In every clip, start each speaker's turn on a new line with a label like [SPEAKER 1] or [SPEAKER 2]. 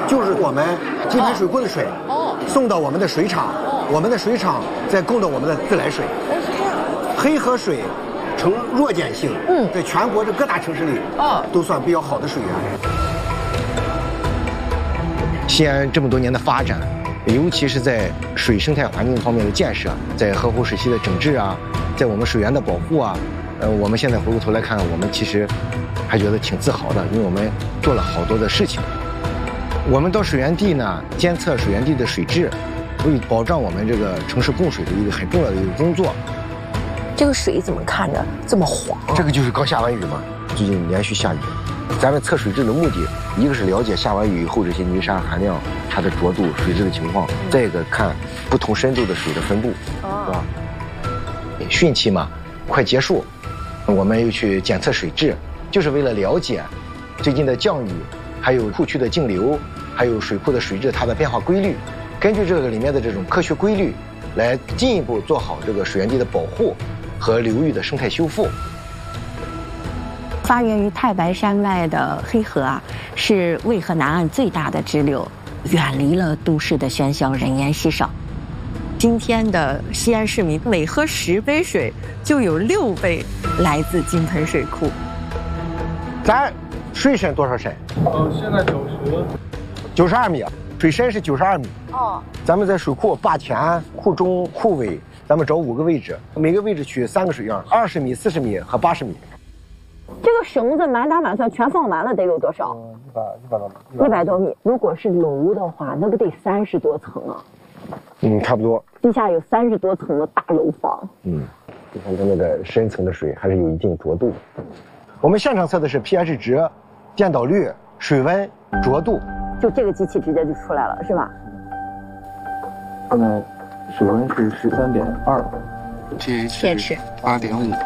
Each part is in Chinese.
[SPEAKER 1] 就是我们金盆水库的水送到我们的水厂，我们的水厂再供到我们的自来水。黑河水呈弱碱性，在全国的各大城市里都算比较好的水源。西安这么多年的发展，尤其是在水生态环境方面的建设，在河湖水系的整治啊，在我们水源的保护啊，我们现在回过头来看，我们其实还觉得挺自豪的，因为我们做了好多的事情。我们到水源地呢，监测水源地的水质，为保障我们这个城市供水的一个很重要的一个工作。
[SPEAKER 2] 这个水怎么看着这么黄？
[SPEAKER 1] 这个就是刚下完雨嘛，最近连续下雨。咱们测水质的目的，一个是了解下完雨以后这些泥沙含量、它的浊度、水质的情况，再一个看不同深度的水的分布，是吧？汛期嘛，快结束，我们又去检测水质，就是为了了解最近的降雨，还有库区的径流，还有水库的水质它的变化规律，根据这个里面的这种科学规律，来进一步做好这个水源地的保护和流域的生态修复。
[SPEAKER 2] 发源于太白山脉的黑河啊，是渭河南岸最大的支流，远离了都市的喧嚣，人烟稀少。今天的西安市民每喝10杯水，就有6杯来自金盆水库。
[SPEAKER 1] 咱水深多少深？
[SPEAKER 3] 现在
[SPEAKER 1] 92米，水深是92米。咱们在水库坝前、库中、库尾，咱们找5个位置，每个位置取3个水样，20米、40米和80米。
[SPEAKER 2] 这个绳子满打满算全放完了得有多少
[SPEAKER 3] ？100多米。
[SPEAKER 2] 100多米。如果是楼的话，那个得30多层啊。
[SPEAKER 1] 差不多。
[SPEAKER 2] 地下有30多层的大楼房。
[SPEAKER 1] 你看它那个深层的水还是有一定浊度。我们现场测的是 pH 值、电导率、水温、浊度。
[SPEAKER 2] 就这个机器直接就出来了，是吧？
[SPEAKER 3] 现在水温是13.2
[SPEAKER 2] ，pH
[SPEAKER 3] 8.5。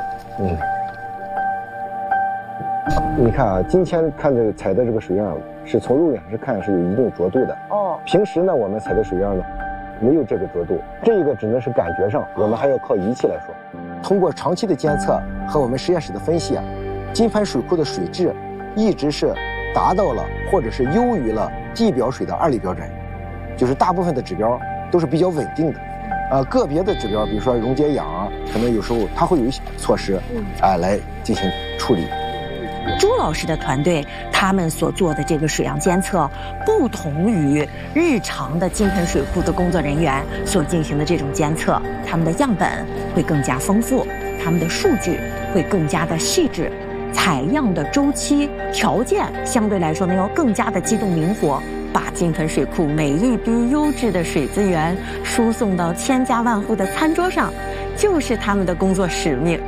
[SPEAKER 1] 你看啊，今天看这个采的这个水样，是从肉眼是看是有一定浊度的。平时呢，我们采的水样呢，没有这个浊度，这个只能是感觉上，我们还要靠仪器来说。通过长期的监测和我们实验室的分析，金盆水库的水质一直是达到了或者是优于了地表水的2类标准，就是大部分的指标都是比较稳定的。个别的指标，比如说溶解氧啊，可能有时候它会有一些措施，来进行处理。
[SPEAKER 2] 朱老师的团队，他们所做的这个水样监测，不同于日常的金盆水库的工作人员所进行的这种监测，他们的样本会更加丰富，他们的数据会更加的细致，采样的周期条件相对来说呢要更加的机动灵活，把金盆水库每一滴优质的水资源输送到千家万户的餐桌上，就是他们的工作使命。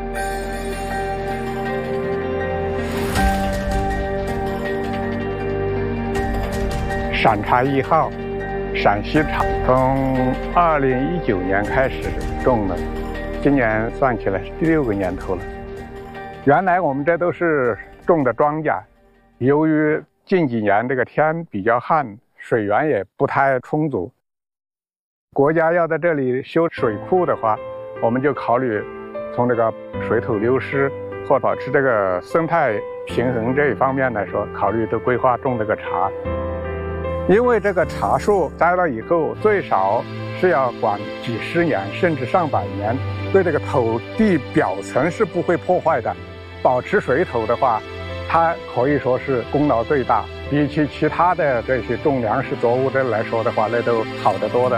[SPEAKER 4] 陕茶1号，陕西茶，从2019年开始种的，今年算起来是第6个年头了。原来我们这都是种的庄稼，由于近几年这个天比较旱，水源也不太充足，国家要在这里修水库的话，我们就考虑从这个水土流失或保持这个生态平衡这一方面来说，考虑都规划种这个茶。因为这个茶树栽了以后，最少是要管几十年甚至上百年，对这个土地表层是不会破坏的。保持水土的话，它可以说是功劳最大，比起其他的这些种粮食作物的来说的话，那都好得多的。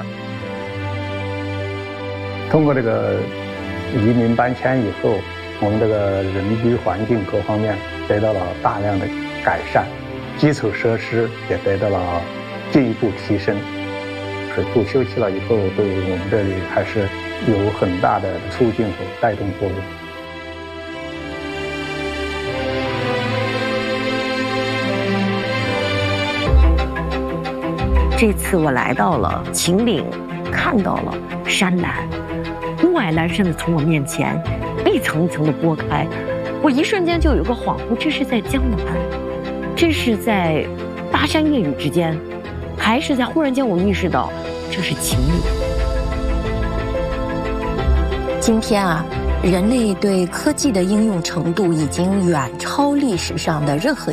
[SPEAKER 4] 通过这个移民搬迁以后，我们这个人居环境各方面得到了大量的改善，基础设施也得到了进一步提升。水库修葺了以后，对我们这里还是有很大的促进和带动作用。
[SPEAKER 2] 这次我来到了秦岭，看到了山岚，雾霭阑珊的从我面前一层一层的拨开，我一瞬间就有个恍惚，这是在江南，这是在巴山夜雨之间，还是在忽然间我意识到这是秦岭。今天啊，人类对科技的应用程度已经远超历史上的任何